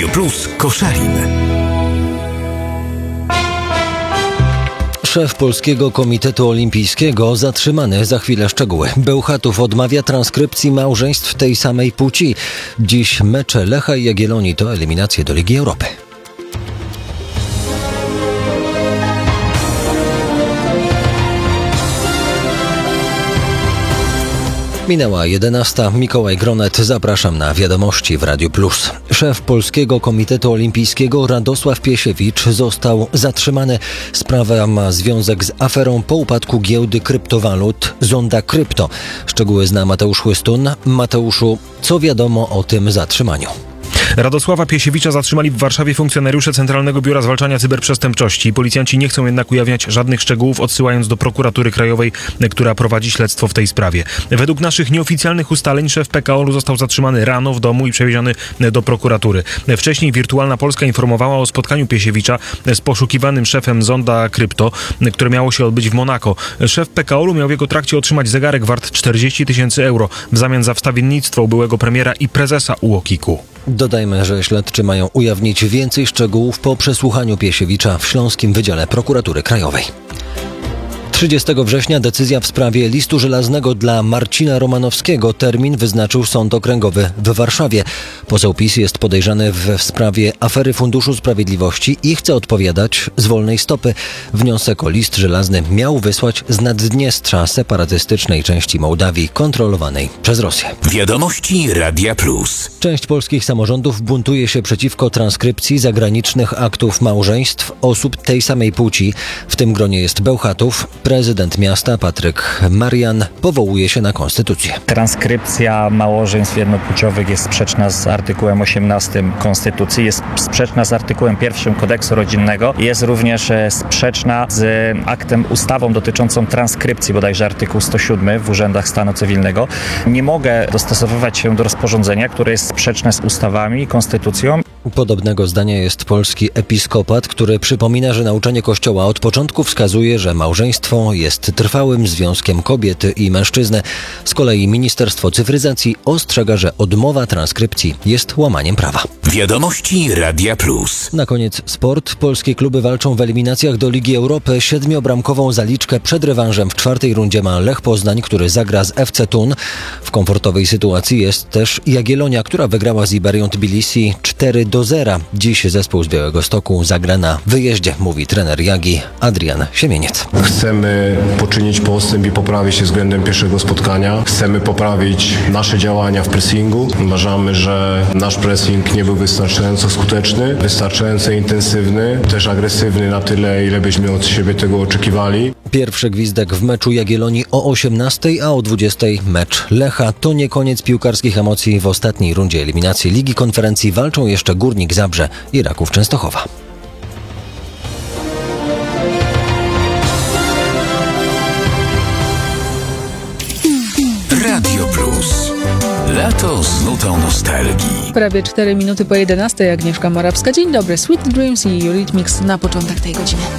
Radio Plus Koszalin. Szef Polskiego Komitetu Olimpijskiego zatrzymany. Za chwilę szczegóły. Bełchatów odmawia transkrypcji małżeństw tej samej płci. Dziś mecze Lecha i Jagiellonii to eliminacje do Ligi Europy. Minęła 11. Mikołaj Gronet. Zapraszam na wiadomości w Radiu Plus. Szef Polskiego Komitetu Olimpijskiego Radosław Piesiewicz został zatrzymany. Sprawa ma związek z aferą po upadku giełdy kryptowalut Zonda Krypto. Szczegóły zna Mateusz Chłystun. Mateuszu, co wiadomo o tym zatrzymaniu? Radosława Piesiewicza zatrzymali w Warszawie funkcjonariusze Centralnego Biura Zwalczania Cyberprzestępczości. Policjanci nie chcą jednak ujawniać żadnych szczegółów, odsyłając do Prokuratury Krajowej, która prowadzi śledztwo w tej sprawie. Według naszych nieoficjalnych ustaleń szef PKOL-u został zatrzymany rano w domu i przewieziony do prokuratury. Wcześniej Wirtualna Polska informowała o spotkaniu Piesiewicza z poszukiwanym szefem Zonda Krypto, które miało się odbyć w Monako. Szef PKOL-u miał w jego trakcie otrzymać zegarek wart 40 000 euro w zamian za wstawiennictwo byłego premiera i prezesa UOKiK-u. Dodajmy, że śledczy mają ujawnić więcej szczegółów po przesłuchaniu Piesiewicza w Śląskim Wydziale Prokuratury Krajowej. 30 września decyzja w sprawie listu żelaznego dla Marcina Romanowskiego. Termin wyznaczył Sąd Okręgowy w Warszawie. Poseł PiS jest podejrzany w sprawie afery Funduszu Sprawiedliwości i chce odpowiadać z wolnej stopy. Wniosek o list żelazny miał wysłać z Naddniestrza, separatystycznej części Mołdawii kontrolowanej przez Rosję. Wiadomości Radia Plus. Część polskich samorządów buntuje się przeciwko transkrypcji zagranicznych aktów małżeństw osób tej samej płci. W tym gronie jest Bełchatów. Prezydent miasta Patryk Marian powołuje się na konstytucję. Transkrypcja małżeństw jednopłciowych jest sprzeczna z artykułem 18 Konstytucji, jest sprzeczna z artykułem 1 Kodeksu Rodzinnego, jest również sprzeczna z ustawą dotyczącą transkrypcji, bodajże artykuł 107 w urzędach stanu cywilnego. Nie mogę dostosowywać się do rozporządzenia, które jest sprzeczne z ustawami i konstytucją. Podobnego zdania jest polski episkopat, który przypomina, że nauczanie Kościoła od początku wskazuje, że małżeństwo jest trwałym związkiem kobiety i mężczyzny. Z kolei Ministerstwo Cyfryzacji ostrzega, że odmowa transkrypcji jest łamaniem prawa. Wiadomości Radia Plus. Na koniec sport. Polskie kluby walczą w eliminacjach do Ligi Europy. 7-bramkową zaliczkę przed rewanżem w 4. rundzie ma Lech Poznań, który zagra z FC Thun. W komfortowej sytuacji jest też Jagiellonia, która wygrała z Iberią Tbilisi 4-0. Dziś zespół z Białegostoku zagra na wyjeździe, mówi trener Jagi Adrian Siemieniec. Chcemy poczynić postęp i poprawić się względem pierwszego spotkania. Chcemy poprawić nasze działania w pressingu. Uważamy, że nasz pressing nie był wystarczająco skuteczny, wystarczająco intensywny, też agresywny na tyle, ile byśmy od siebie tego oczekiwali. Pierwszy gwizdek w meczu Jagiellonii o 18, a o 20 mecz Lecha. To nie koniec piłkarskich emocji. W ostatniej rundzie eliminacji Ligi Konferencji walczą jeszcze Górnik Zabrze i Raków Częstochowa. Radio Plus. Lato z nutą nostalgii. Prawie 4 minuty po 11. Agnieszka Morawska. Dzień dobry. Sweet Dreams i Eurythmics na początek tej godziny.